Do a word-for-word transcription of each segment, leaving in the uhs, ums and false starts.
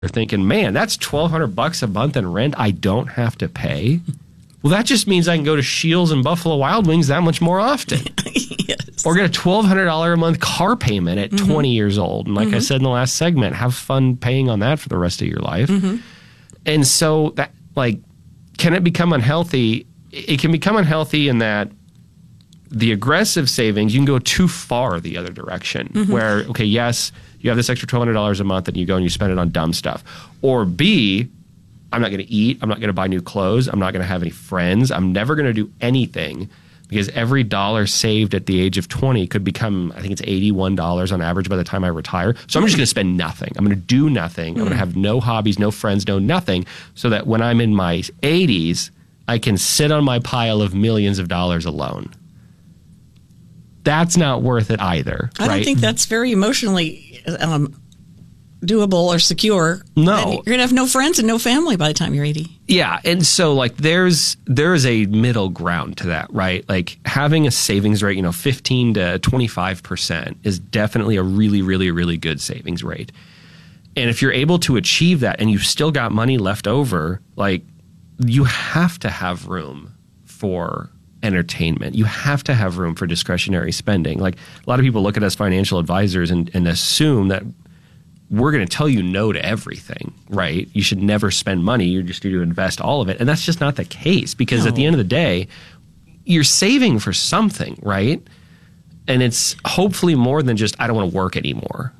They're thinking, man, that's twelve hundred bucks a month in rent I don't have to pay. Well, that just means I can go to Scheels and Buffalo Wild Wings that much more often. Yes. Or get a twelve hundred dollars a month car payment at mm-hmm. twenty years old. And like mm-hmm. I said in the last segment, have fun paying on that for the rest of your life. Mm-hmm. And so that, like, can it become unhealthy? It can become unhealthy in that the aggressive savings, you can go too far the other direction. Mm-hmm. Where, okay, yes, you have this extra twelve hundred dollars a month and you go and you spend it on dumb stuff. Or B, I'm not going to eat. I'm not going to buy new clothes. I'm not going to have any friends. I'm never going to do anything because every dollar saved at the age of twenty could become, I think it's eighty-one dollars on average by the time I retire. So I'm just going to spend nothing. I'm going to do nothing. Mm. I'm going to have no hobbies, no friends, no nothing, so that when I'm in my eighties, I can sit on my pile of millions of dollars alone. That's not worth it either. I right? don't think that's very emotionally um, doable or secure. No. And you're going to have no friends and no family by the time you're eighty. Yeah. And so like there's there's a middle ground to that, right? Like having a savings rate, you know, fifteen to twenty-five percent is definitely a really, really, really good savings rate. And if you're able to achieve that and you've still got money left over, like you have to have room for entertainment. You have to have room for discretionary spending. Like a lot of people look at us financial advisors and, and assume that we're going to tell you no to everything, right? You should never spend money. You're just going to invest all of it. And that's just not the case because no. At the end of the day, you're saving for something, right? And it's hopefully more than just, I don't want to work anymore.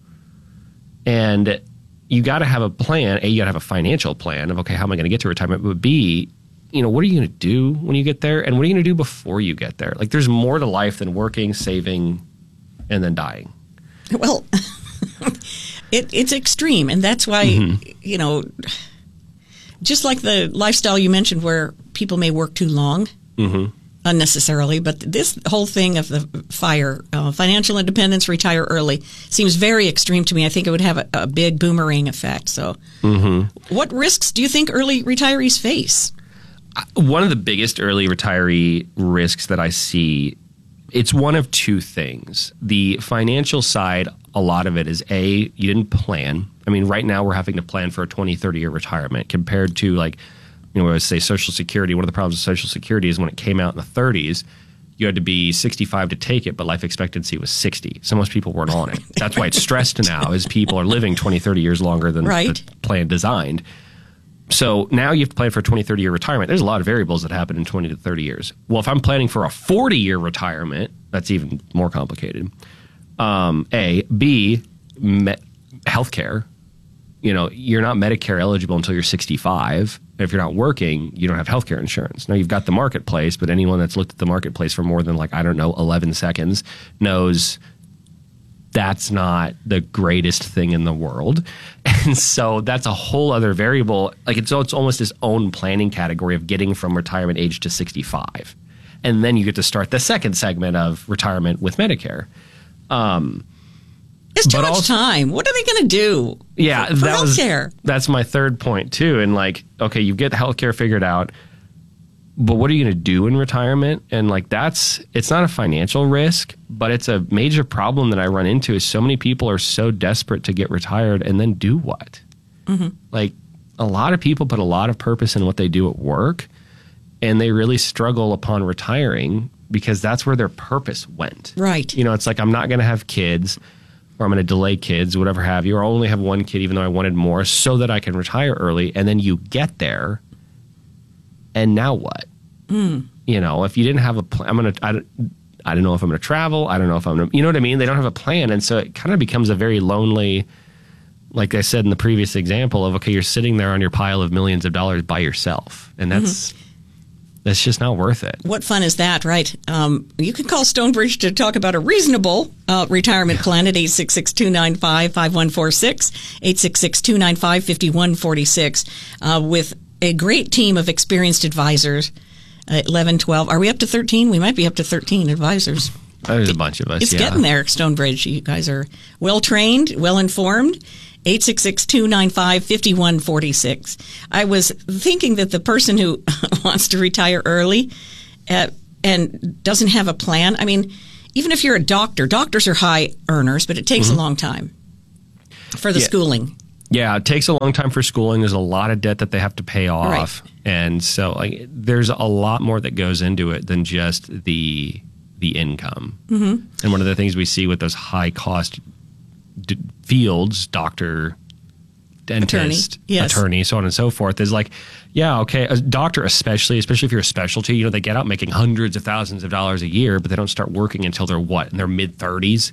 And you got to have a plan. A, you got to have a financial plan of, okay, how am I going to get to retirement? But B, you know, what are you going to do when you get there? And what are you going to do before you get there? Like, there's more to life than working, saving, and then dying. Well, it, it's extreme. And that's why, mm-hmm. you know, just like the lifestyle you mentioned where people may work too long mm-hmm. unnecessarily, but this whole thing of the FIRE, uh, financial independence, retire early, seems very extreme to me. I think it would have a, a big boomerang effect. So mm-hmm. what risks do you think early retirees face? One of the biggest early retiree risks that I see, it's one of two things. The financial side, a lot of it is A, you didn't plan. I mean, right now we're having to plan for a twenty, thirty-year retirement compared to like, you know, I would say Social Security. One of the problems with Social Security is when it came out in the thirties, you had to be sixty-five to take it, but life expectancy was sixty. So most people weren't on it. That's why it's stressed now is people are living twenty, thirty years longer than right. the plan designed. So now you have to plan for a twenty, thirty-year retirement. There's a lot of variables that happen in twenty to thirty years. Well, if I'm planning for a forty-year retirement, that's even more complicated. Um, A. B. Me- healthcare. You know, you're not Medicare eligible until you're sixty-five. And if you're not working, you don't have healthcare insurance. Now, you've got the marketplace, but anyone that's looked at the marketplace for more than, like, I don't know, eleven seconds knows that's not the greatest thing in the world. And so that's a whole other variable. Like it's, it's almost its own planning category of getting from retirement age to sixty-five. And then you get to start the second segment of retirement with Medicare. Um, it's too much also, time. What are they going to do yeah, for, for that healthcare? Was, that's my third point too. And like, okay, you get healthcare figured out, but what are you going to do in retirement? And like that's, it's not a financial risk, but it's a major problem that I run into is so many people are so desperate to get retired and then do what? Mm-hmm. Like a lot of people put a lot of purpose in what they do at work and they really struggle upon retiring because that's where their purpose went. Right. You know, it's like, I'm not going to have kids or I'm going to delay kids, whatever have you, or I'll only have one kid even though I wanted more so that I can retire early. And then you get there and now what? Mm. You know, if you didn't have a plan, I'm going to, I don't, I don't know if I'm going to travel. I don't know if I'm going to, you know what I mean? They don't have a plan. And so it kind of becomes a very lonely, like I said in the previous example of, okay, you're sitting there on your pile of millions of dollars by yourself. And that's, mm-hmm. that's just not worth it. What fun is that, right? Um, you can call Stonebridge to talk about a reasonable uh, retirement plan at eight six six, two nine five, five one four six, eight six six, two nine five, five one four six, uh, with a great team of experienced advisors. Uh, eleven, twelve. Are we up to thirteen? We might be up to thirteen advisors. There's a bunch of us, It's yeah. getting there, Stonebridge. You guys are well-trained, well-informed. eight six six, two nine five, five one four six. I was thinking that the person who wants to retire early uh, and doesn't have a plan, I mean, even if you're a doctor, doctors are high earners, but it takes mm-hmm. a long time for the yeah. schooling. Yeah, it takes a long time for schooling. There's a lot of debt that they have to pay off. Right. And so like, there's a lot more that goes into it than just the the income. Mm-hmm. And one of the things we see with those high cost d- fields, doctor, dentist, attorney, yes. attorney, so on and so forth, is like, yeah, okay, a doctor especially, especially if you're a specialty, you know, they get out making hundreds of thousands of dollars a year, but they don't start working until they're what, in their mid-thirties?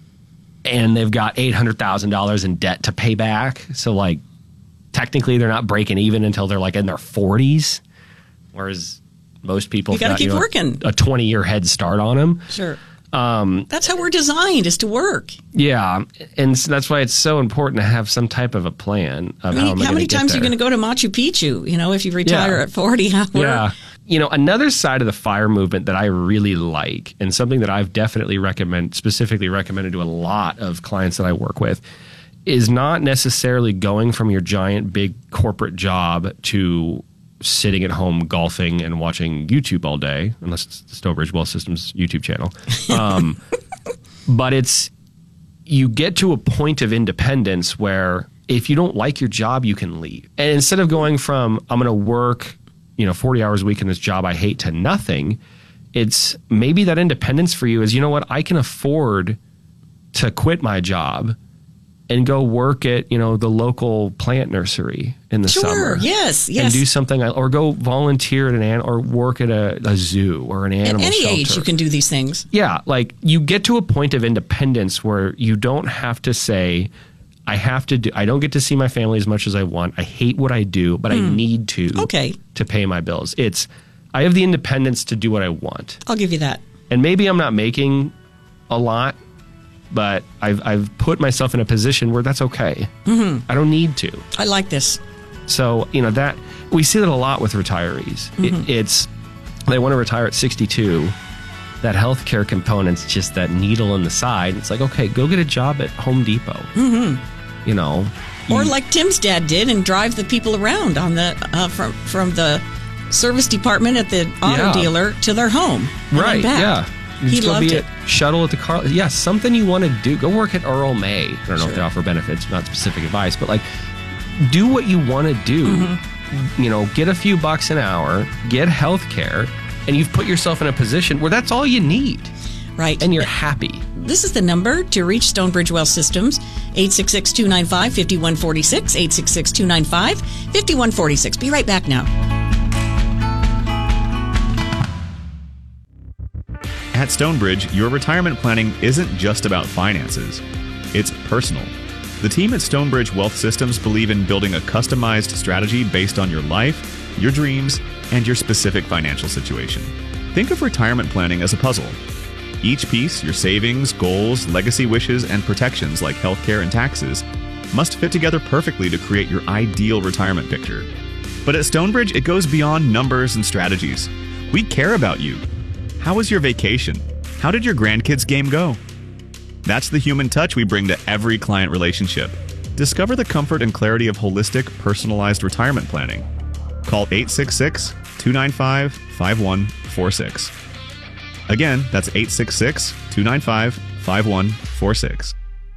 And they've got eight hundred thousand dollars in debt to pay back. So, like, technically they're not breaking even until they're, like, in their forties. Whereas most people you got to keep you know, working. A twenty-year head start on them. Sure. Um, that's how we're designed, is to work. Yeah. And so that's why it's so important to have some type of a plan of I mean, how am I how many times there. are you going to go to Machu Picchu, you know, if you retire Yeah. at forty? How Yeah. You know, another side of the FIRE movement that I really like, and something that I've definitely recommend, specifically recommended to a lot of clients that I work with, is not necessarily going from your giant big corporate job to sitting at home golfing and watching YouTube all day, unless it's the Stonebridge Wealth Systems YouTube channel. Um, but it's, you get to a point of independence where if you don't like your job, you can leave. And instead of going from, I'm going to work, you know, forty hours a week in this job I hate to nothing, it's maybe that independence for you is, you know what, I can afford to quit my job and go work at, you know, the local plant nursery in the Sure, summer. yes, yes. And do something, or go volunteer at an, an or work at a, a zoo or an animal At any shelter. age, you can do these things. Yeah, like you get to a point of independence where you don't have to say, I have to do, I don't get to see my family as much as I want. I hate what I do, but I need to Okay. to pay my bills. It's, I have the independence to do what I want. I'll give you that. And maybe I'm not making a lot, but I've, I've put myself in a position where that's okay. Mm-hmm. I don't need to. I like this. So, you know, that we see that a lot with retirees. Mm-hmm. It, it's, they want to retire at sixty-two. That healthcare component's just that needle in the side. It's like, okay, go get a job at Home Depot. Mm-hmm. You know, or like Tim's dad did, and drive the people around on the uh, from from the service department at the auto Yeah. dealer to their home. and right? then back. Yeah, you He just go loved be it. at shuttle at the car. Yeah, something you want to do. Go work at Earl May. I don't know if they offer benefits, not specific advice, but like, do what you want to do. Mm-hmm. You know, get a few bucks an hour, get health care, and you've put yourself in a position where that's all you need. Right. And you're happy. This is the number to reach Stonebridge Wealth Systems, eight six six, two nine five, five one four six, eight six six, two nine five, five one four six. Be right back now. At Stonebridge, your retirement planning isn't just about finances. It's personal. The team at Stonebridge Wealth Systems believe in building a customized strategy based on your life, your dreams, and your specific financial situation. Think of retirement planning as a puzzle. Each piece, your savings, goals, legacy wishes, and protections like healthcare and taxes, must fit together perfectly to create your ideal retirement picture. But at Stonebridge, it goes beyond numbers and strategies. We care about you. How was your vacation? How did your grandkids' game go? That's the human touch we bring to every client relationship. Discover the comfort and clarity of holistic, personalized retirement planning. Call eight six six, two nine five, five one four six. Again, that's eight six six, two nine five, five one four six.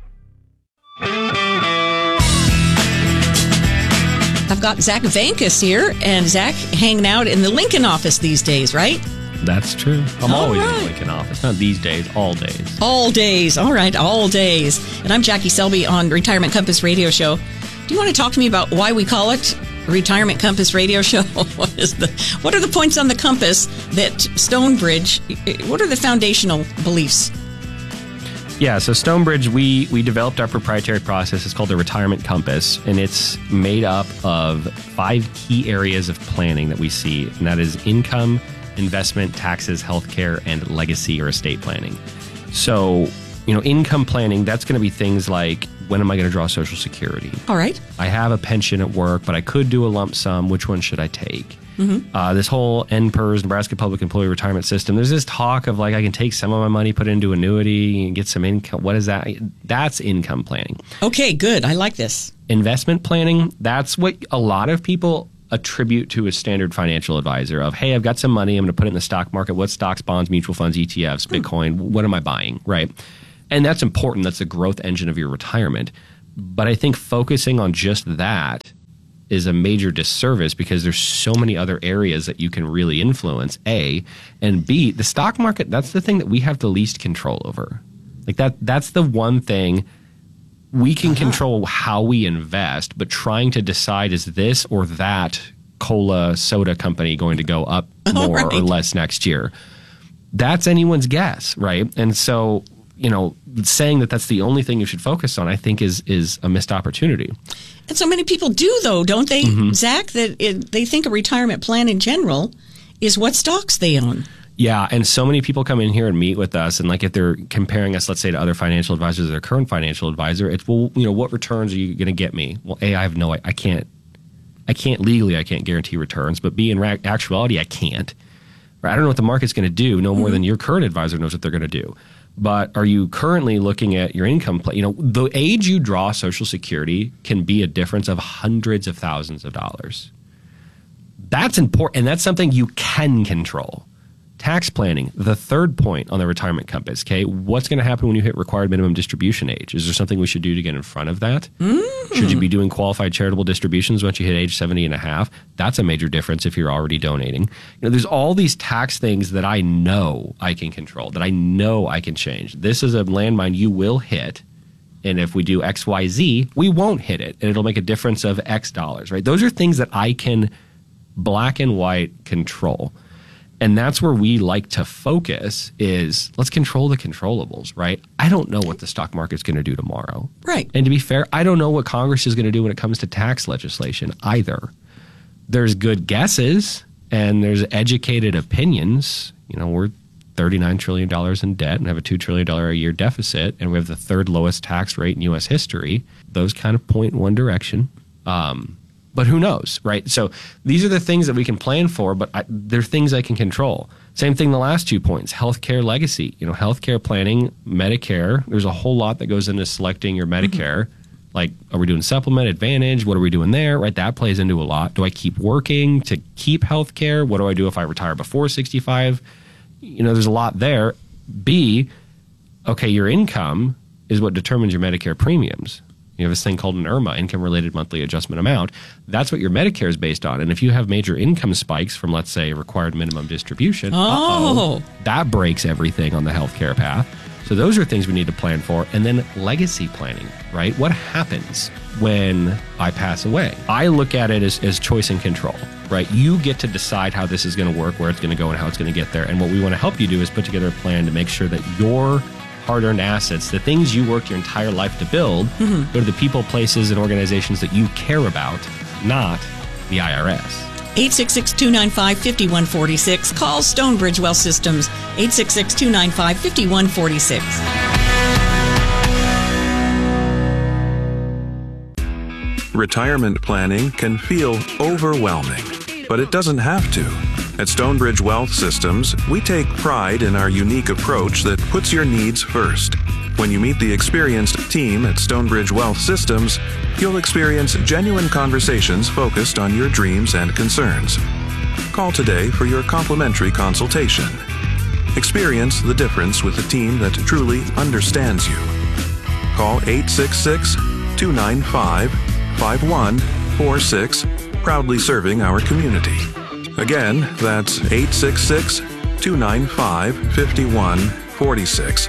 I've got Zach Vankus here, and Zach hanging out in the Lincoln office these days, right? That's true. I'm All always right. in the Lincoln office. Not these days, all days. All days. All right, all days. And I'm Jackie Selby on Retirement Compass Radio Show. Do you want to talk to me about why we call it Retirement Compass Radio Show? What is the? What are the points on the compass that Stonebridge? What are the foundational beliefs? Yeah, so Stonebridge, we we developed our proprietary process. It's called the Retirement Compass, and it's made up of five key areas of planning that we see, and that is income, investment, taxes, healthcare, and legacy or estate planning. So, you know, income planning, that's going to be things like, when am I going to draw Social Security? All right. I have a pension at work, but I could do a lump sum. Which one should I take? Mm-hmm. Uh, this whole N P E R S, Nebraska Public Employee Retirement System, there's this talk of like, I can take some of my money, put it into annuity, and get some income. What is that? That's income planning. Okay, good. I like this. Investment planning, that's what a lot of people attribute to a standard financial advisor of, hey, I've got some money, I'm going to put it in the stock market. What stocks, bonds, mutual funds, E T Fs, Bitcoin? What am I buying? Right. And that's important. That's the growth engine of your retirement. But I think focusing on just that is a major disservice because there's so many other areas that you can really influence, A. And B, the stock market, that's the thing that we have the least control over. Like that, that's the one thing we can uh-huh. control how we invest, but trying to decide is this or that cola soda company going to go up more right. or less next year? That's anyone's guess, right? And so, you know, saying that that's the only thing you should focus on, I think is is a missed opportunity. And so many people do, though, don't they, mm-hmm. Zach, that it, they think a retirement plan in general is what stocks they own. Yeah, and so many people come in here and meet with us, and like if they're comparing us, let's say, to other financial advisors, their current financial advisor, it's, well, you know, what returns are you going to get me? Well, A, I have no, I can't, I can't legally, I can't guarantee returns, but B, in ra- actuality, I can't. Right? I don't know what the market's going to do, no more mm-hmm. than your current advisor knows what they're going to do. But are you currently looking at your income? Play? You know, the age you draw Social Security can be a difference of hundreds of thousands of dollars. That's important, and that's something you can control. Tax planning, the third point on the retirement compass, okay? What's going to happen when you hit required minimum distribution age? Is there something we should do to get in front of that? Mm-hmm. Should you be doing qualified charitable distributions once you hit age seventy and a half? That's a major difference if you're already donating. You know, there's all these tax things that I know I can control, that I know I can change. This is a landmine you will hit, and if we do X, Y, Z, we won't hit it, and it'll make a difference of X dollars, right? Those are things that I can black and white control. And that's where we like to focus is let's control the controllables, right? I don't know what the stock market's going to do tomorrow. Right. And to be fair, I don't know what Congress is going to do when it comes to tax legislation either. There's good guesses and there's educated opinions. You know, we're thirty-nine trillion dollars in debt and have a two trillion dollars a year deficit, and we have the third lowest tax rate in U S history. Those kind of point in one direction. Um But who knows, right? So these are the things that we can plan for, but I, they're things I can control. Same thing the last two points, healthcare legacy. You know, healthcare planning, Medicare, there's a whole lot that goes into selecting your Medicare. Mm-hmm. Like, are we doing supplement, advantage? What are we doing there, right? That plays into a lot. Do I keep working to keep healthcare? What do I do if I retire before sixty-five? You know, there's a lot there. B, okay, your income is what determines your Medicare premiums. You have this thing called an I R M A, income-related monthly adjustment amount. That's what your Medicare is based on. And if you have major income spikes from, let's say, required minimum distribution, oh. that breaks everything on the healthcare path. So those are things we need to plan for. And then legacy planning, right? What happens when I pass away? I look at it as, as choice and control, right? You get to decide how this is going to work, where it's going to go, and how it's going to get there. And what we want to help you do is put together a plan to make sure that your hard-earned assets, the things you worked your entire life to build, mm-hmm. go to the people, places, and organizations that you care about, not the I R S. eight six six, two nine five, five one four six. Call Stonebridge Wealth Systems, eight six six, two nine five, five one four six. Retirement planning can feel overwhelming, but it doesn't have to. At Stonebridge Wealth Systems, we take pride in our unique approach that puts your needs first. When you meet the experienced team at Stonebridge Wealth Systems, you'll experience genuine conversations focused on your dreams and concerns. Call today for your complimentary consultation. Experience the difference with a team that truly understands you. Call eight six six, two nine five, five one four six, proudly serving our community. Again, that's eight six six, two nine five, five one four six.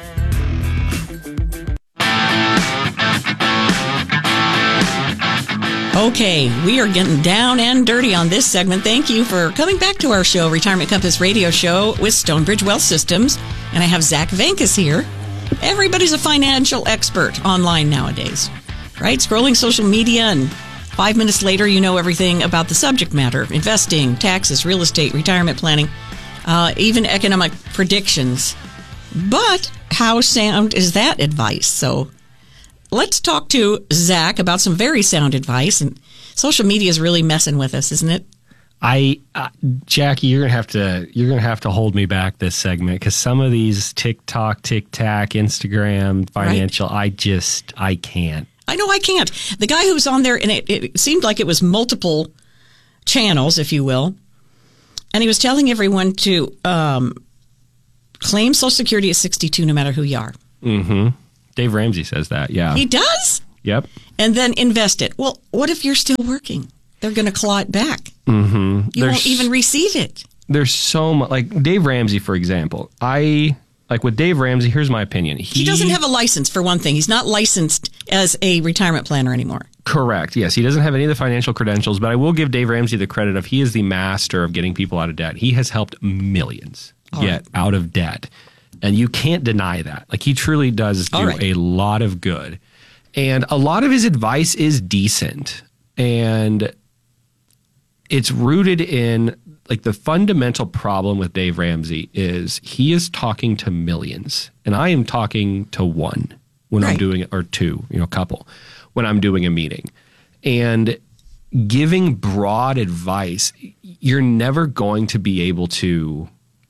Okay, we are getting down and dirty on this segment. Thank you for coming back to our show, Retirement Compass Radio Show with Stonebridge Wealth Systems. And I have Zach Vankus here. Everybody's a financial expert online nowadays, right? Scrolling social media and five minutes later, you know everything about the subject matter, investing, taxes, real estate, retirement planning, uh, even economic predictions. But how sound is that advice? So let's talk to Zach about some very sound advice. And social media is really messing with us, isn't it? I, uh, Jackie, you're gonna have to you're gonna have to hold me back this segment because some of these TikTok, TikTok, Instagram, financial, right? I just I can't. I know I can't. The guy who was on there, and it, it seemed like it was multiple channels, if you will, and he was telling everyone to um, claim Social Security at sixty-two no matter who you are. Mm-hmm. Dave Ramsey says that, yeah. He does? Yep. And then invest it. Well, what if you're still working? They're going to claw it back. Mm-hmm. You There's, won't even receive it. There's so much. Like Dave Ramsey, for example. I like with Dave Ramsey. Here's my opinion. He, He doesn't have a license, for one thing. He's not licensed as a retirement planner anymore. Correct. Yes, he doesn't have any of the financial credentials, but I will give Dave Ramsey the credit of he is the master of getting people out of debt. He has helped millions All get right. out of debt. And you can't deny that. Like he truly does do All right. a lot of good. And a lot of his advice is decent. And it's rooted in like the fundamental problem with Dave Ramsey is he is talking to millions. And I am talking to one when I'm Right. doing it, or two, you know, a couple, when I'm doing a meeting. And giving broad advice, you're never going to be able to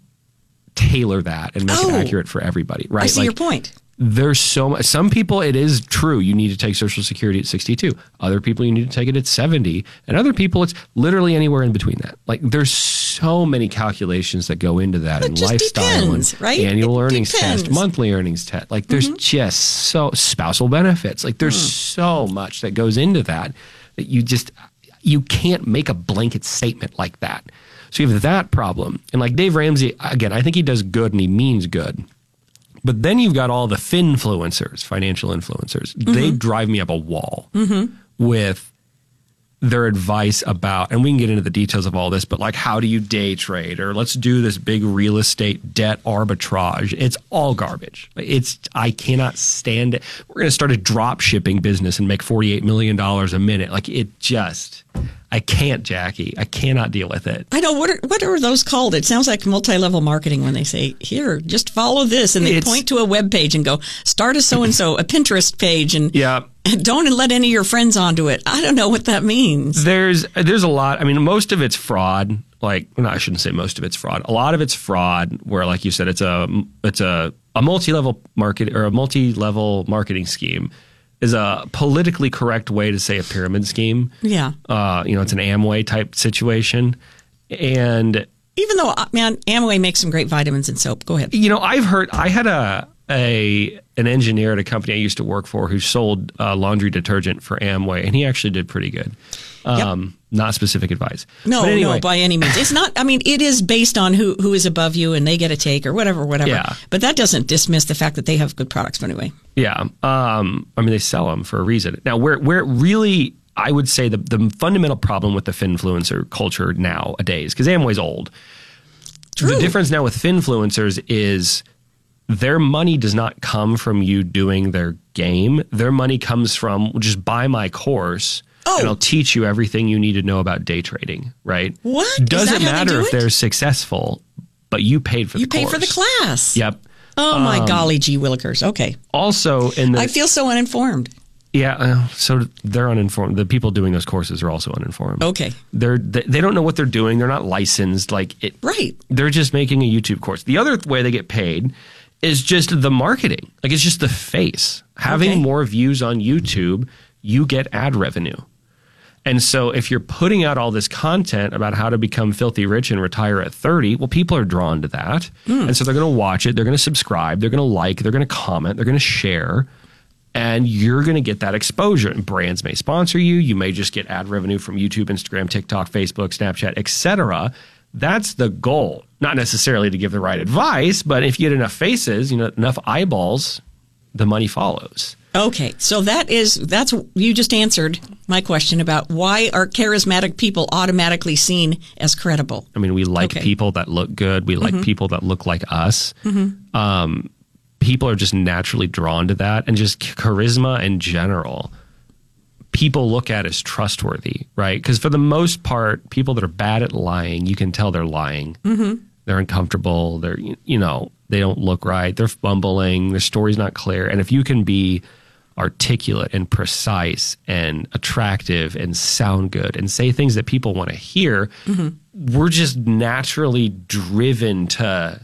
tailor that and make Oh. it accurate for everybody, right? I see Like, your point. there's so much. Some people, it is true. You need to take Social Security at sixty-two. Other people, you need to take it at seventy. And other people, it's literally anywhere in between that. Like there's so many calculations that go into that, It and just lifestyle, depends, and right? annual It earnings depends. test, monthly earnings test. Like there's Mm-hmm. just so spousal benefits. Like there's Mm. so much that goes into that that you just you can't make a blanket statement like that. So you have that problem. And like Dave Ramsey, again, I think he does good and he means good. But then you've got all the finfluencers, financial influencers. Mm-hmm. They drive me up a wall with their advice about, and we can get into the details of all this, but like how do you day trade, or let's do this big real estate debt arbitrage. It's all garbage. It's I cannot stand it. We're going to start a drop shipping business and make forty-eight million dollars a minute. Like it just, I can't, Jackie. I cannot deal with it. I know. What are, what are those called? It sounds like multi-level marketing when they say, here, just follow this. And they It's- point to a web page and go, start a so-and-so, a Pinterest page, and Yeah. don't let any of your friends onto it. I don't know what that means. There's there's a lot. I mean, most of it's fraud. Like, no, I shouldn't say most of it's fraud. A lot of it's fraud, where, like you said, it's a it's a a multi-level market or a multi-level marketing scheme is a politically correct way to say a pyramid scheme. Yeah. Uh, you know, it's an Amway type situation, and Even though, uh, man, Amway makes some great vitamins and soap. Go ahead. you know, I've heard. I had a a an engineer at a company I used to work for who sold uh, laundry detergent for Amway, and he actually did pretty good. Um, Not specific advice. No, But anyway, no, by any means. It's not, I mean, it is based on who, who is above you and they get a take or whatever, whatever. Yeah. But that doesn't dismiss the fact that they have good products anyway. Yeah. Um, I mean, they sell them for a reason. Now, where where it really, I would say the, the fundamental problem with the finfluencer culture nowadays, because Amway's old. True. The difference now with finfluencers is their money does not come from you doing their game. Their money comes from, well, just buy my course. Oh. And I'll teach you everything you need to know about day trading, right? What? Is Doesn't that how they matter do if it? they're successful, but you paid for You the pay course. for the class. Yep. Oh, my golly gee willikers. Okay. Also, in the I feel so uninformed. Yeah, uh, so they're uninformed. The people doing those courses are also uninformed. Okay. They're they, they don't know what they're doing. They're not licensed. Like it, Right. They're just making a YouTube course. The other way they get paid is just the marketing. Like it's just the face. Having Okay. more views on YouTube, you get ad revenue. And so if you're putting out all this content about how to become filthy rich and retire at thirty, well, people are drawn to that. And so they're going to watch it. They're going to subscribe. They're going to like. They're going to comment. They're going to share. And you're going to get that exposure. And brands may sponsor you. You may just get ad revenue from YouTube, Instagram, TikTok, Facebook, Snapchat, et cetera. That's the goal. Not necessarily to give the right advice, but if you get enough faces, you know, enough eyeballs, the money follows. Okay. So that is, that's, you just answered my question about why are charismatic people automatically seen as credible? I mean, we like Okay. people that look good. We like people that look like us. Um, people are just naturally drawn to that, and just charisma in general. People look at as trustworthy, right? Because for the most part, people that are bad at lying, you can tell they're lying. Mm-hmm. They're uncomfortable. They're, you know, they don't look right. They're fumbling. Their story's not clear. And if you can be articulate and precise and attractive and sound good and say things that people want to hear, we're just naturally driven to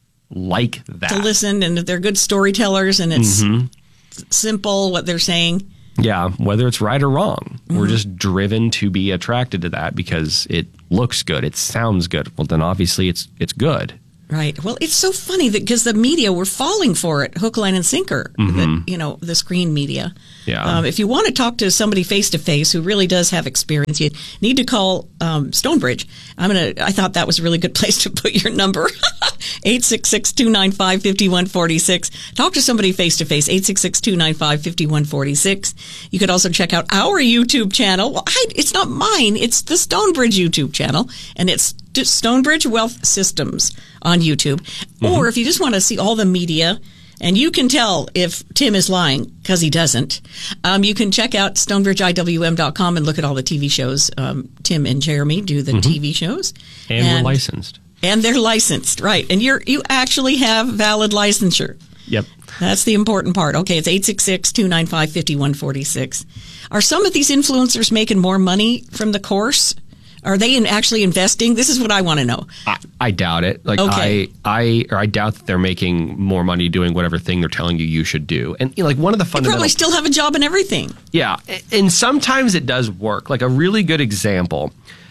like that. To listen, and if they're good storytellers and it's Mm-hmm. simple what they're saying. Yeah, whether it's right or wrong, we're just driven to be attracted to that because it looks good, it sounds good. Well, then obviously it's it's good. Right. Well, it's so funny that because the media were falling for it, hook, line, and sinker. Mm-hmm. The, you know, the screen media. Yeah. Um, if you want to talk to somebody face to face who really does have experience, you need to call um, Stonebridge. I'm gonna. I thought that was a really good place to put your number. eight six six, two nine five, five one four six. Talk to somebody face to face. eight six six, two nine five, five one four six. You could also check out our YouTube channel. Well, I, it's not mine. It's the Stonebridge YouTube channel, and it's Stonebridge Wealth Systems on YouTube. Mm-hmm. Or if you just want to see all the media, and you can tell if Tim is lying because he doesn't, um, you can check out stonebridge I W M dot com and look at all the T V shows. Um, Tim and Jeremy do the mm-hmm. T V shows. And, and we're licensed. And they're licensed, right. And you're you actually have valid licensure. Yep. That's the important part. Okay, it's eight six six, two nine five, five one four six. Are some of these influencers making more money from the course? Are they in actually investing? This is what I want to know. I, I doubt it. Like okay. I, I, or I doubt that they're making more money doing whatever thing they're telling you you should do. And you know, like one of the fundamental, they probably still have a job and everything. Yeah, and sometimes it does work. Like a really good example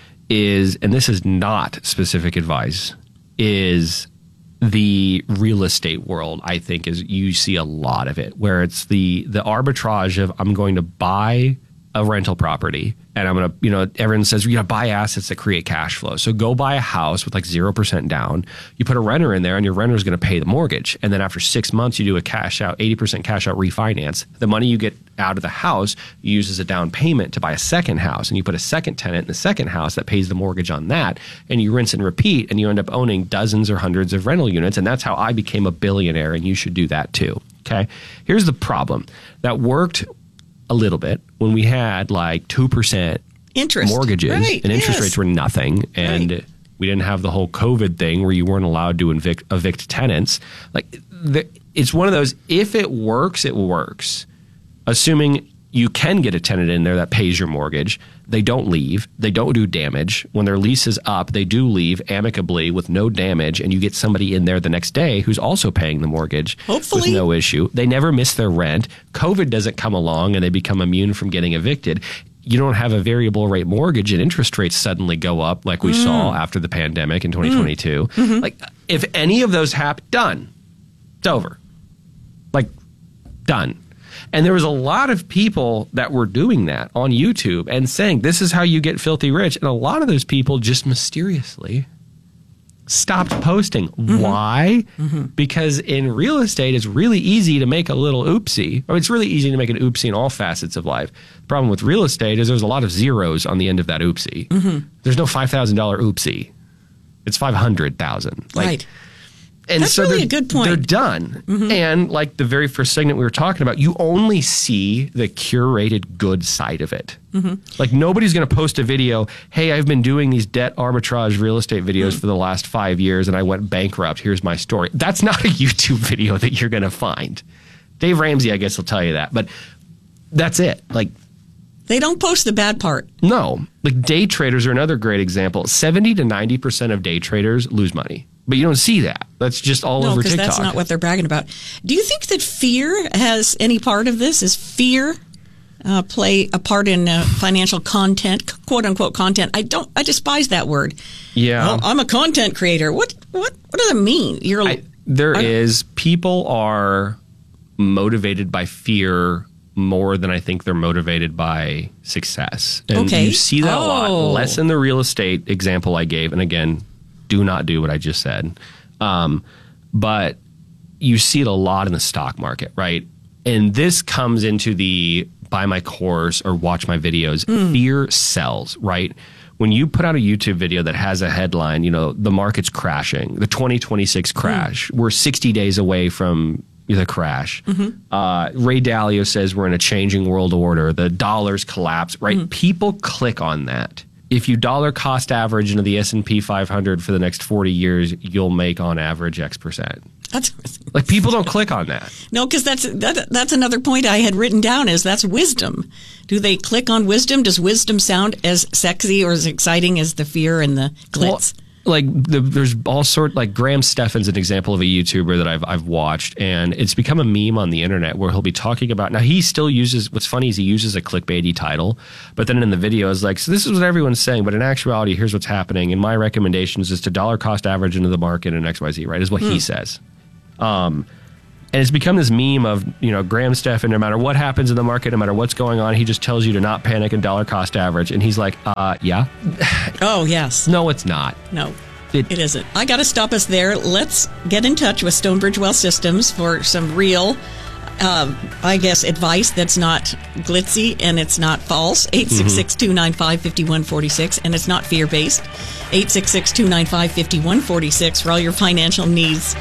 is, and this is not specific advice, is the real estate world. I think is you see a lot of it where it's the the arbitrage of I'm going to buy a rental property and I'm going to, you know, everyone says, you got to buy assets that create cash flow. So go buy a house with like zero percent down. You put a renter in there and your renter is going to pay the mortgage. And then after six months, you do a cash out, eighty percent cash out refinance. The money you get out of the house, you use as a down payment to buy a second house. And you put a second tenant in the second house that pays the mortgage on that. And you rinse and repeat and you end up owning dozens or hundreds of rental units. And that's how I became a billionaire. And you should do that too. Okay. Here's the problem. That worked a little bit when we had like two percent interest mortgages right, and interest yes. rates were nothing. And right. we didn't have the whole COVID thing where you weren't allowed to evict, evict tenants. Like the, it's one of those, if it works, it works. Assuming you can get a tenant in there that pays your mortgage. They don't leave. They don't do damage. When their lease is up, they do leave amicably with no damage, and you get somebody in there the next day who's also paying the mortgage Hopefully. with no issue. They never miss their rent. COVID doesn't come along, and they become immune from getting evicted. You don't have a variable rate mortgage, and interest rates suddenly go up like we mm. saw after the pandemic in twenty twenty-two. Mm. Mm-hmm. Like, if any of those happen, done. It's over. Like, done. And there was a lot of people that were doing that on YouTube and saying, this is how you get filthy rich. And a lot of those people just mysteriously stopped posting. Mm-hmm. Why? Mm-hmm. Because in real estate, it's really easy to make a little oopsie. I mean, it's really easy to make an oopsie in all facets of life. The problem with real estate is there's a lot of zeros on the end of that oopsie. Mm-hmm. There's no five thousand dollars oopsie. It's five hundred thousand dollars. Like, right. And That's so really they're, a good point. They're done. Mm-hmm. And like the very first segment we were talking about, you only see the curated good side of it. Mm-hmm. Like nobody's going to post a video, hey, I've been doing these debt arbitrage real estate videos mm-hmm. for the last five years and I went bankrupt. Here's my story. That's not a YouTube video that you're going to find. Dave Ramsey, I guess, will tell you that. But that's it. Like, they don't post the bad part. No. Like day traders are another great example. seventy to ninety percent of day traders lose money. But you don't see that. That's just all no, over TikTok. No, because that's not what they're bragging about. Do you think that fear has any part of this? Is fear uh, play a part in uh, financial content, quote unquote content? I don't. I despise that word. Yeah, well, I'm a content creator. What? What? What does that mean? You're. I, there is people are motivated by fear more than I think they're motivated by success. And okay. you see that oh. a lot. Less in the real estate example I gave, and again. Do not do what I just said. Um, but you see it a lot in the stock market, right? And this comes into the buy my course or watch my videos. Mm. Fear sells, right? When you put out a YouTube video that has a headline, you know, the market's crashing, the twenty twenty-six crash, mm. we're sixty days away from the crash. Mm-hmm. Uh, Ray Dalio says we're in a changing world order. The dollar's collapse, right? Mm. People click on that. If you dollar cost average into the S and P five hundred for the next forty years, you'll make on average X percent. That's like people don't click on that. No, because that's that, that's another point I had written down is that's wisdom. Do they click on wisdom? Does wisdom sound as sexy or as exciting as the fear and the glitz? like the, there's all sort like Graham Stephan's an example of a YouTuber that I've I've watched, and it's become a meme on the internet where he'll be talking about. Now he still uses what's funny is he uses a clickbaity title, but then in the video is like, so this is what everyone's saying, but in actuality, here's what's happening. And my recommendations is to dollar cost average into the market and X Y Z. Right, is what hmm. he says. Um, and it's become this meme of, you know, Graham Stephan, no matter what happens in the market, no matter what's going on, he just tells you to not panic and dollar cost average. And he's like, uh, yeah. Oh, yes. No, it's not. No, it, it isn't. I got to stop us there. Let's get in touch with Stonebridge Wealth Systems for some real, um, I guess, advice that's not glitzy and it's not false. eight six six, two nine five, five one four six. And it's not fear-based. eight six six, two nine five, five one four six for all your financial needs.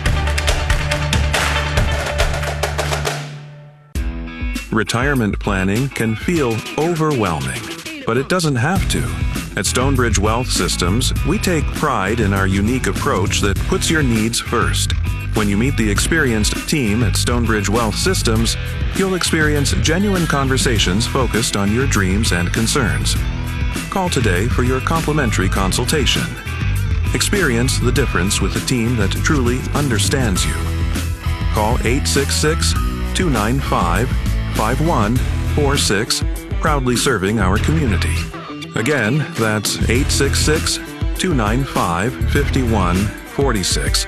Retirement planning can feel overwhelming, but it doesn't have to. At Stonebridge Wealth Systems, we take pride in our unique approach that puts your needs first. When you meet the experienced team at Stonebridge Wealth Systems, you'll experience genuine conversations focused on your dreams and concerns. Call today for your complimentary consultation. Experience the difference with a team that truly understands you. Call eight six six, two nine five, five one four six, proudly serving our community. Again, that's eight six six, two nine five, five one four six.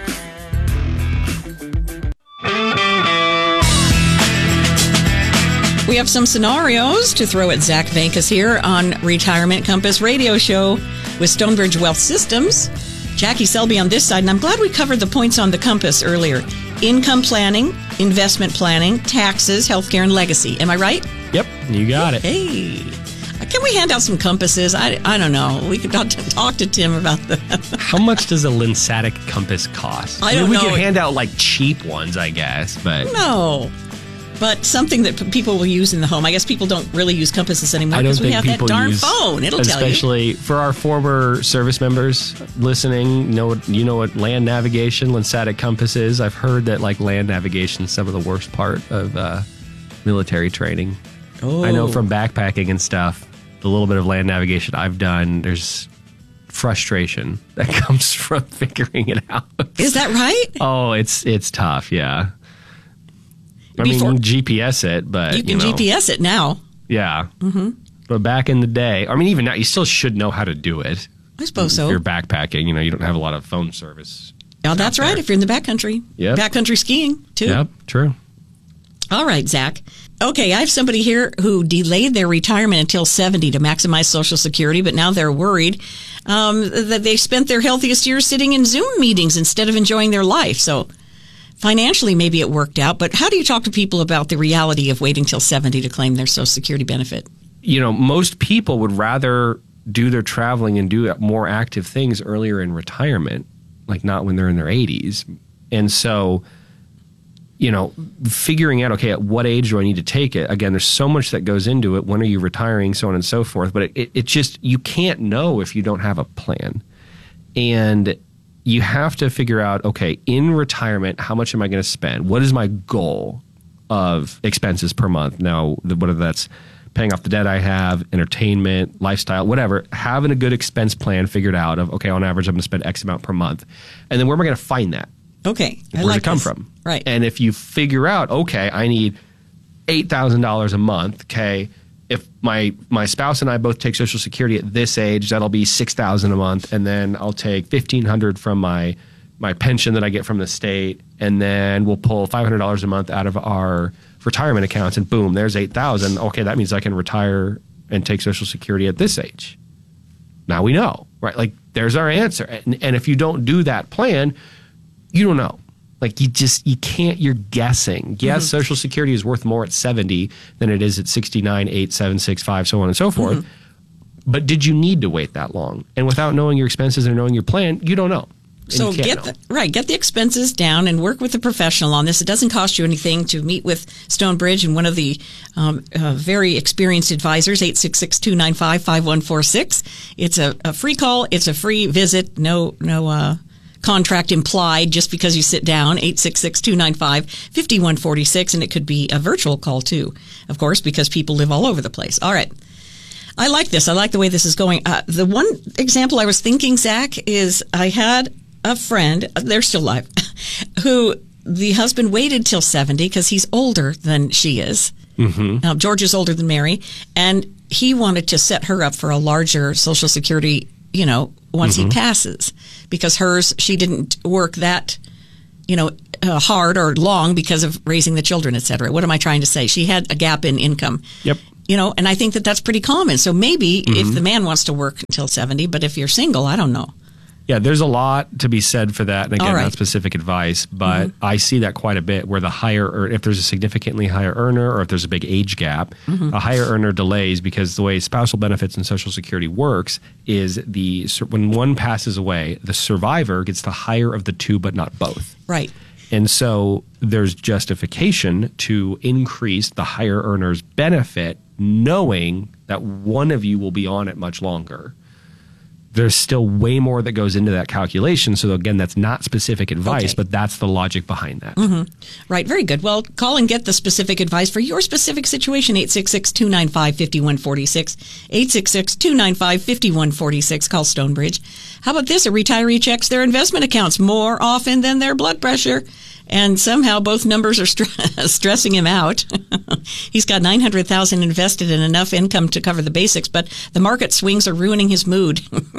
We have some scenarios to throw at Zach Vankus here on Retirement Compass Radio Show with Stonebridge Wealth Systems. Jackie Selby on this side, and I'm glad we covered the points on the compass earlier. Income planning, investment planning, taxes, healthcare, and legacy. Am I right? Yep, you got it. Hey, can we hand out some compasses? I, I don't know. We could talk to, talk to Tim about that. How much does a Linsatic compass cost? I don't I mean, we know. could hand out like cheap ones, I guess, but no. But something that p- people will use in the home. I guess people don't really use compasses anymore I don't because we think have that people darn use, phone. It'll tell you. especially for our former service members listening. Know what, you know what land navigation, Linsatic compass is. I've heard that like land navigation is some of the worst part of uh, military training. Oh. I know from backpacking and stuff. The little bit of land navigation I've done, there's frustration that comes from figuring it out. Is that right? Oh, it's it's tough. Yeah. I Before, mean, G P S it, but you can you know, G P S it now. Yeah. Mm-hmm. But back in the day, I mean, even now, you still should know how to do it. I suppose so. If you're backpacking, you know, you don't have a lot of phone service. Yeah, that's right. If you're in the backcountry, Yep. backcountry skiing too. Yep, true. All right, Zach. Okay, I have somebody here who delayed their retirement until seventy to maximize Social Security, but now they're worried um, that they spent their healthiest years sitting in Zoom meetings instead of enjoying their life. So financially, maybe it worked out, but how do you talk to people about the reality of waiting till seventy to claim their Social Security benefit? You know, most people would rather do their traveling and do more active things earlier in retirement, like not when they're in their eighties. And so, you know, figuring out, okay, at what age do I need to take it? Again, there's so much that goes into it. When are you retiring? So on and so forth. But it, it, it just, you can't know if you don't have a plan. And you have to figure out, okay, in retirement, how much am I going to spend? What is my goal of expenses per month? Now, whether that's paying off the debt I have, entertainment, lifestyle, whatever, having a good expense plan figured out of, okay, on average, I'm going to spend X amount per month. And then where am I going to find that? Okay. I Where like does it come this. from? Right. And if you figure out, okay, I need eight thousand dollars a month, okay, if my my spouse and I both take Social Security at this age, that'll be six thousand dollars a month, and then I'll take fifteen hundred dollars from my my pension that I get from the state, and then we'll pull five hundred dollars a month out of our retirement accounts, and boom, there's eight thousand dollars. Okay, that means I can retire and take Social Security at this age. Now we know, right? Like, there's our answer. And, and if you don't do that plan, you don't know. Like, you just, you can't, you're guessing. Yes, mm-hmm. Social Security is worth more at seventy than it is at sixty-nine, eight, seven, six, five, so on and so forth. Mm-hmm. But did you need to wait that long? And without knowing your expenses and knowing your plan, you don't know. And So you can't get know. the, right, get the expenses down and work with a professional on this. It doesn't cost you anything to meet with Stonebridge and one of the um, uh, very experienced advisors, eight six six, two nine five, five one four six. It's a, a free call. It's a free visit. No, no, uh, contract implied just because you sit down, eight six six, two nine five, five one four six, and it could be a virtual call too, of course, because people live all over the place. All right. I like this. I like the way this is going. Uh, the one example I was thinking, Zach, is I had a friend, they're still alive, who the husband waited till seventy because he's older than she is. Mm-hmm. Uh, George is older than Mary, and he wanted to set her up for a larger Social Security, you know, once mm-hmm. he passes, because hers, she didn't work that, you know, uh, hard or long because of raising the children, et cetera. What am I trying to say? She had a gap in income. Yep. You know, and I think that that's pretty common. So maybe mm-hmm. if the man wants to work until seventy, but if you're single, I don't know. Yeah, there's a lot to be said for that. And again, right. not specific advice, but mm-hmm. I see that quite a bit where the higher, or if there's a significantly higher earner or if there's a big age gap, mm-hmm. a higher earner delays, because the way spousal benefits and Social Security works is the when one passes away, the survivor gets the higher of the two, but not both. Right. And so there's justification to increase the higher earner's benefit, knowing that one of you will be on it much longer. There's still way more that goes into that calculation. So again, that's not specific advice, okay. but that's the logic behind that. Mm-hmm. Right. Very good. Well, call and get the specific advice for your specific situation. eight six six, two nine five, five one four six. eight six six, two nine five, five one four six. Call Stonebridge. How about this? A retiree checks their investment accounts more often than their blood pressure. And somehow both numbers are st- stressing him out. He's got nine hundred thousand dollars invested and enough income to cover the basics, but the market swings are ruining his mood.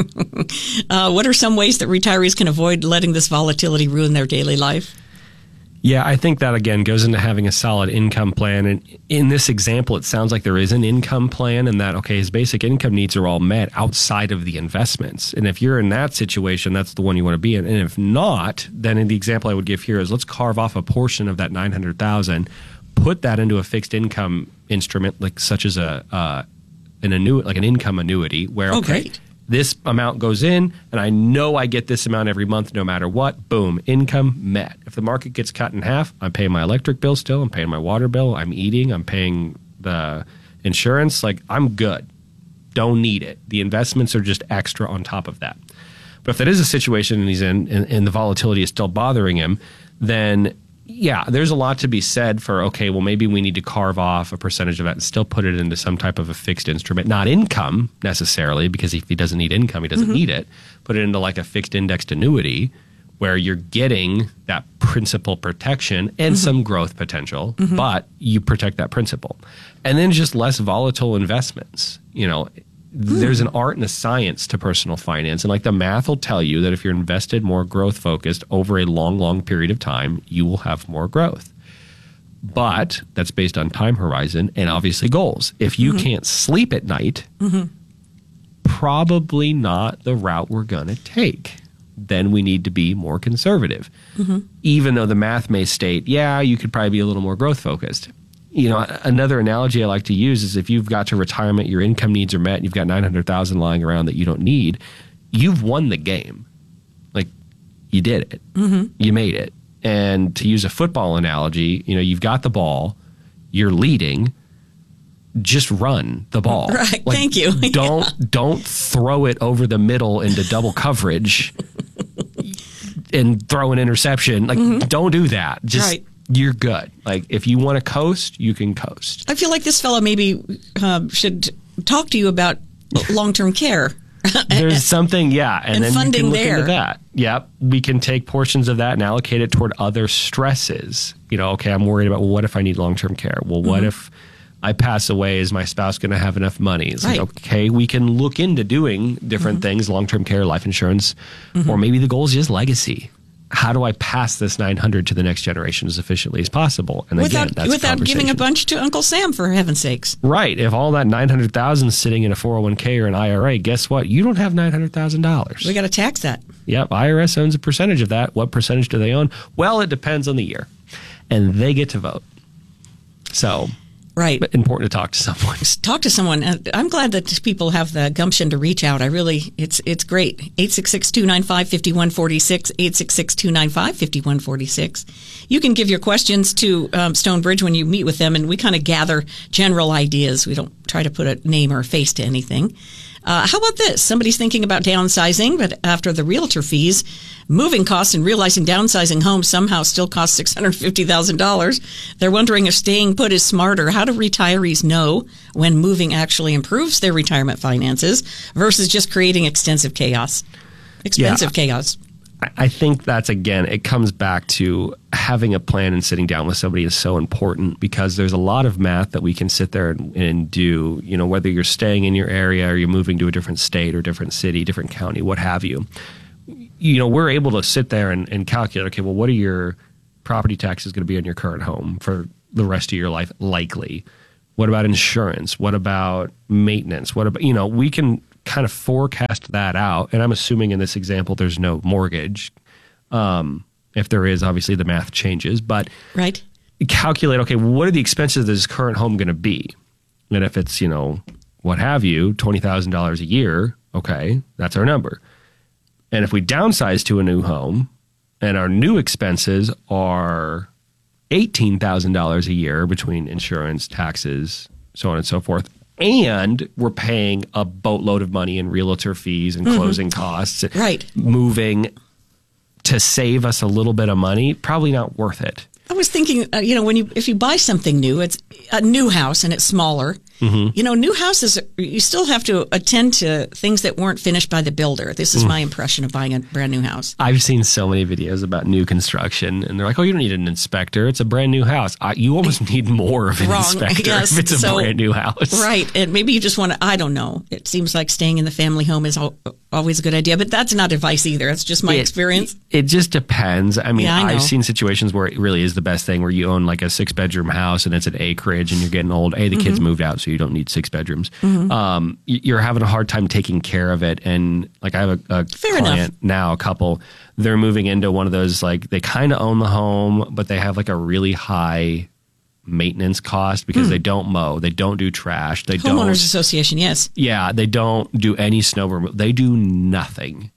uh, what are some ways that retirees can avoid letting this volatility ruin their daily life? Yeah, I think that, again, goes into having a solid income plan. And in this example, it sounds like there is an income plan and that, okay, his basic income needs are all met outside of the investments. And if you're in that situation, that's the one you want to be in. And if not, then in the example I would give here is let's carve off a portion of that nine hundred thousand dollars, put that into a fixed income instrument, like such as a uh, an annu- like an income annuity, where, okay, oh, great. this amount goes in, and I know I get this amount every month no matter what. Boom, income met. If the market gets cut in half, I'm paying my electric bill still, I'm paying my water bill, I'm eating, I'm paying the insurance. Like, I'm good. Don't need it. The investments are just extra on top of that. But if that is a situation and he's in, and, and the volatility is still bothering him, then yeah, there's a lot to be said for, okay, well, maybe we need to carve off a percentage of that and still put it into some type of a fixed instrument, not income necessarily, because if he doesn't need income, he doesn't mm-hmm. need it. Put it into like a fixed indexed annuity where you're getting that principal protection and mm-hmm. some growth potential, mm-hmm. but you protect that principal. And then just less volatile investments. You know, there's an art and a science to personal finance. And like the math will tell you that if you're invested more growth focused over a long, long period of time, you will have more growth. But that's based on time horizon and obviously goals. If you mm-hmm. can't sleep at night, mm-hmm. probably not the route we're going to take. Then we need to be more conservative. Mm-hmm. Even though the math may state, yeah, you could probably be a little more growth focused. You know, another analogy I like to use is if you've got to retirement, your income needs are met, and you've got nine hundred thousand dollars lying around that you don't need, you've won the game. Like, you did it. Mm-hmm. You made it. And to use a football analogy, you know, you've got the ball, you're leading, just run the ball. Right, like, thank you. Don't yeah. don't throw it over the middle into double coverage and throw an interception. Like, mm-hmm. don't do that. Just right. You're good. Like, if you want to coast, you can coast. I feel like this fellow maybe uh, should talk to you about long-term care. There's something, yeah. And, and then funding you can look there. into that. Yep. We can take portions of that and allocate it toward other stresses. You know, okay, I'm worried about, well, what if I need long-term care? Well, what mm-hmm. if I pass away? Is my spouse going to have enough money? It's right. like, okay, we can look into doing different mm-hmm. things, long-term care, life insurance, mm-hmm. or maybe the goal is just legacy. How do I pass this nine hundred to the next generation as efficiently as possible? And without, again, that's without giving a bunch to Uncle Sam, for heaven's sakes. Right. If all that nine hundred thousand dollars is sitting in a four oh one k or an I R A, guess what? You don't have nine hundred thousand dollars. We got to tax that. Yep. I R S owns a percentage of that. What percentage do they own? Well, it depends on the year. And they get to vote. So... Right. But important to talk to someone. Talk to someone. I'm glad that people have the gumption to reach out. I really, it's it's great. eight six six, two nine five, five one four six, eight six six, two nine five, five one four six. You can give your questions to um, Stonebridge when you meet with them, and we kind of gather general ideas. We don't try to put a name or a face to anything. Uh, how about this? Somebody's thinking about downsizing, but after the realtor fees, moving costs, and realizing downsizing homes somehow still cost six hundred fifty thousand dollars, they're wondering if staying put is smarter. How do retirees know when moving actually improves their retirement finances versus just creating extensive chaos? Expensive yeah. chaos. I think that's, again, it comes back to having a plan and sitting down with somebody is so important, because there's a lot of math that we can sit there and, and do, you know, whether you're staying in your area or you're moving to a different state or different city, different county, what have you. You know, we're able to sit there and, and calculate, okay, well, what are your property taxes going to be on your current home for the rest of your life, likely? What about insurance? What about maintenance? What about, you know, we can kind of forecast that out. And I'm assuming in this example, there's no mortgage. Um, if there is, obviously the math changes, but right. calculate, okay, what are the expenses of this current home going to be? And if it's, you know, what have you, twenty thousand dollars a year, okay, that's our number. And if we downsize to a new home and our new expenses are eighteen thousand dollars a year between insurance, taxes, so on and so forth, and we're paying a boatload of money in realtor fees and closing mm-hmm. costs, right. moving to save us a little bit of money, probably not worth it. I was thinking, uh, you know, when you if you buy something new, it's a new house and it's smaller. Mm-hmm. You know, new houses, you still have to attend to things that weren't finished by the builder. This is mm. my impression of buying a brand new house. I've seen so many videos about new construction, and they're like, oh, you don't need an inspector. It's a brand new house. I, you almost need more of an Wrong. inspector yes. if it's a so, brand new house. Right. And maybe you just want to, I don't know. It seems like staying in the family home is al- always a good idea, but that's not advice either. It's just my it, experience. It just depends. I mean, yeah, I I've seen situations where it really is the best thing, where you own like a six-bedroom house and it's an acreage and you're getting old. A, the mm-hmm. kids moved out, so you don't need six bedrooms. Mm-hmm. Um, you're having a hard time taking care of it. And like I have a, a client enough. now, a couple, they're moving into one of those, like they kind of own the home, but they have like a really high maintenance cost because mm. they don't mow, they don't do trash, they Homeowners don't. Homeowners Association, yes. Yeah, they don't do any snow removal. They do nothing.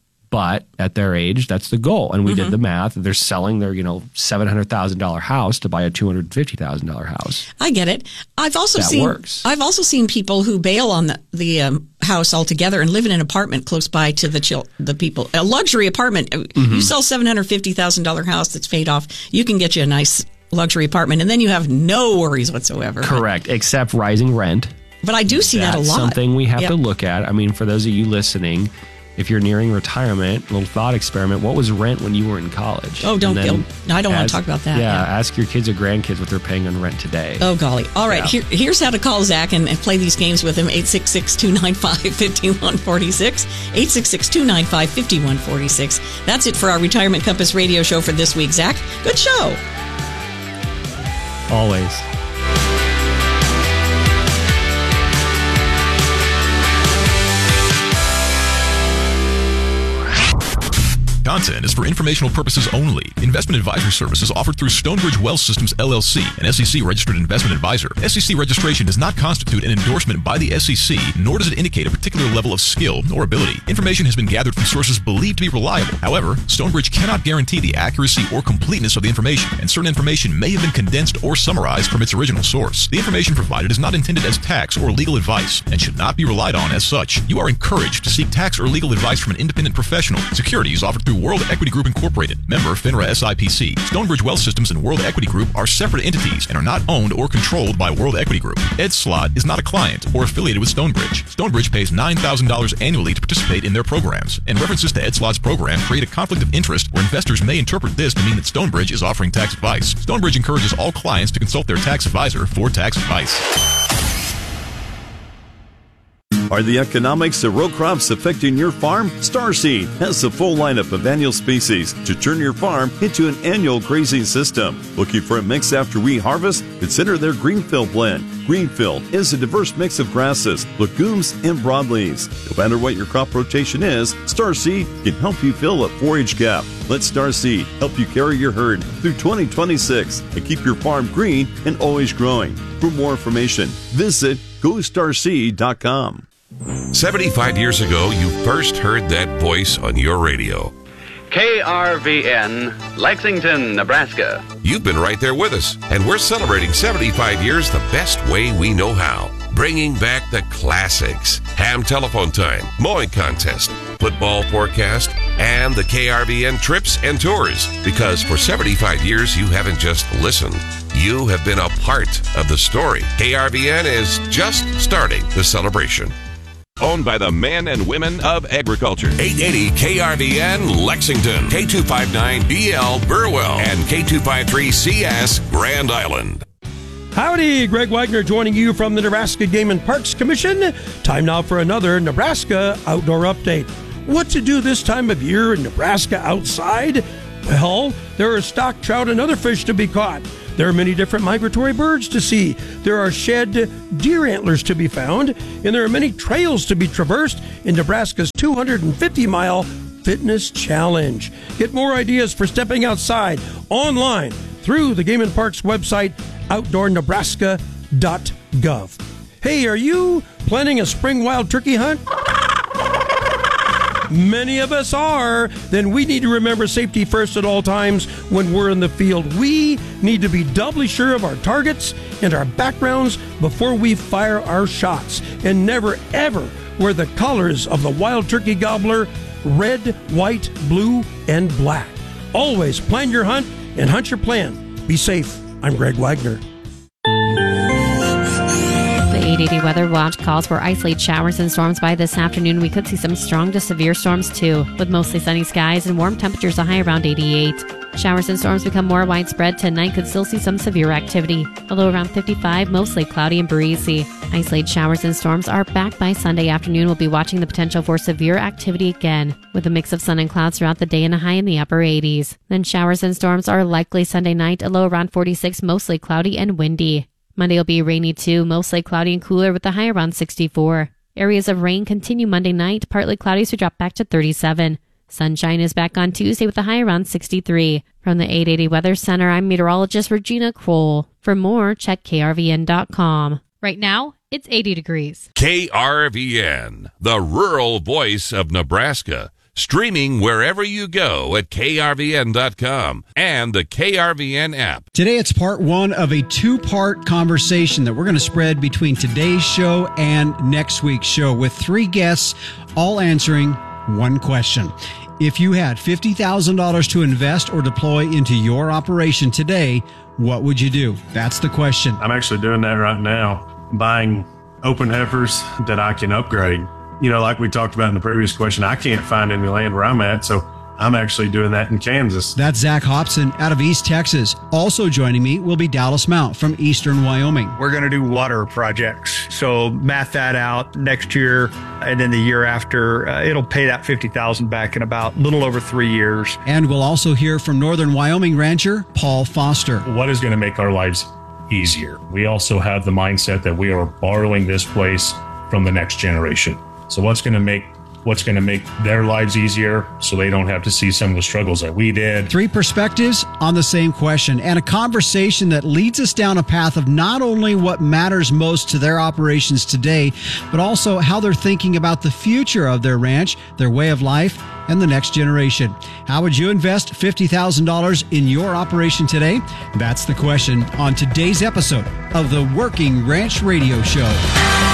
But at their age, that's the goal. And we mm-hmm. did the math. They're selling their, you know, seven hundred thousand dollars house to buy a two hundred fifty thousand dollars house. I get it. I've also that seen works. I've also seen people who bail on the, the um, house altogether and live in an apartment close by to the chil- the people. A luxury apartment. Mm-hmm. You sell seven hundred fifty thousand dollars house that's paid off, you can get you a nice luxury apartment, and then you have no worries whatsoever. Correct, but, except rising rent. But I do see That's that a lot. Something we have yep. to look at. I mean, for those of you listening, if you're nearing retirement, little thought experiment, what was rent when you were in college? Oh, don't feel, no, I don't ask, want to talk about that. Yeah, yeah, ask your kids or grandkids what they're paying on rent today. Oh, golly. All right, yeah. Here, here's how to call Zach and, and play these games with him. eight six six, two nine five, five one four six. eight six six, two nine five, five one four six. That's it for our Retirement Compass radio show for this week. Zach, good show. Always. Content is for informational purposes only. Investment advisory services offered through Stonebridge Wealth Systems, L L C, an S E C-registered investment advisor. S E C registration does not constitute an endorsement by the S E C, nor does it indicate a particular level of skill or ability. Information has been gathered from sources believed to be reliable. However, Stonebridge cannot guarantee the accuracy or completeness of the information, and certain information may have been condensed or summarized from its original source. The information provided is not intended as tax or legal advice and should not be relied on as such. You are encouraged to seek tax or legal advice from an independent professional. Securities offered through World Equity Group Incorporated, member FINRA S I P C. Stonebridge Wealth Systems and World Equity Group are separate entities and are not owned or controlled by World Equity Group. Ed Slott is not a client or affiliated with Stonebridge. Stonebridge pays nine thousand dollars annually to participate in their programs, and references to Ed Slott's program create a conflict of interest where investors may interpret this to mean that Stonebridge is offering tax advice. Stonebridge encourages all clients to consult their tax advisor for tax advice. Are the economics of row crops affecting your farm? Starseed has the full lineup of annual species to turn your farm into an annual grazing system. Looking for a mix after wheat harvest? Consider their Greenfield blend. Greenfield is a diverse mix of grasses, legumes, and broadleaves. No matter what your crop rotation is, Starseed can help you fill a forage gap. Let Starseed help you carry your herd through twenty twenty-six and keep your farm green and always growing. For more information, visit go starseed dot com. seventy-five years ago, you first heard that voice on your radio. K R V N, Lexington, Nebraska. You've been right there with us, and we're celebrating seventy-five years the best way we know how. bringing back the classics. Ham telephone time, mowing contest, football forecast, and the K R V N trips and tours. Because for seventy-five years, you haven't just listened. You have been a part of the story. K R V N is just starting the celebration. Owned by the men and women of agriculture. eight eighty K R V N Lexington, K two fifty-nine B L Burwell, and K two fifty-three C S Grand Island. Howdy, Greg Wagner joining you from the Nebraska Game and Parks Commission. Time now for another Nebraska Outdoor Update. What to do this time of year in Nebraska outside? Well, there are stock trout and other fish to be caught. There are many different migratory birds to see. There are shed deer antlers to be found, and there are many trails to be traversed in Nebraska's two hundred fifty mile Fitness Challenge. Get more ideas for stepping outside online through the Game and Parks website, outdoor nebraska dot gov. Hey, are you planning a spring wild turkey hunt? Many of us are. Then we need to remember safety first at all times when we're in the field. We need to be doubly sure of our targets and our backgrounds before we fire our shots. And never, ever wear the colors of the wild turkey gobbler: red, white, blue, and black. Always plan your hunt and hunt your plan. Be safe. I'm Greg Wagner. The eight eighty Weather Watch calls for isolated showers and storms by this afternoon. We could see some strong to severe storms too, with mostly sunny skies and warm temperatures, a high around eighty-eight. Showers and storms become more widespread tonight. Could still see some severe activity, although around fifty-five, mostly cloudy and breezy. Isolated showers and storms are back by Sunday afternoon. We'll be watching the potential for severe activity again, with a mix of sun and clouds throughout the day and a high in the upper eighties. Then showers and storms are likely Sunday night, a low around forty-six, mostly cloudy and windy. Monday will be rainy too, mostly cloudy and cooler with a high around sixty-four. Areas of rain continue Monday night, partly cloudy, so drop back to thirty-seven. Sunshine is back on Tuesday with a high around sixty-three. From the eight eighty Weather Center, I'm meteorologist Regina Kroll. For more, check K R V N dot com. Right now, it's eighty degrees. K R V N, the rural voice of Nebraska. Streaming wherever you go at K R V N dot com and the K R V N app. Today it's part one of a two-part conversation that we're going to spread between today's show and next week's show, with three guests all answering one question. If you had fifty thousand dollars to invest or deploy into your operation today, what would you do? That's the question. I'm actually doing that right now, buying open heifers that I can upgrade. You know, like we talked about in the previous question, I can't find any land where I'm at, so I'm actually doing that in Kansas. That's Zach Hobson out of East Texas. Also joining me will be Dallas Mount from Eastern Wyoming. We're going to do water projects, so math that out next year, and then the year after, uh, it'll pay that fifty thousand dollars back in about a little over three years. And we'll also hear from Northern Wyoming rancher Paul Foster. What is going to make our lives easier? We also have the mindset that we are borrowing this place from the next generation. So what's going to make what's going to make their lives easier so they don't have to see some of the struggles that we did? Three perspectives on the same question, and a conversation that leads us down a path of not only what matters most to their operations today, but also how they're thinking about the future of their ranch, their way of life, and the next generation. How would you invest fifty thousand dollars in your operation today? That's the question on today's episode of the Working Ranch Radio Show.